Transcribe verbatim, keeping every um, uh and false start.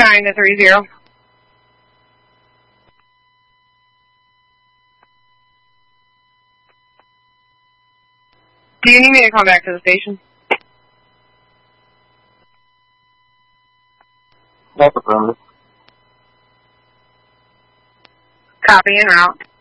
nine to three zero. Do you need me to come back to the station? That's affirmative. Copy en route.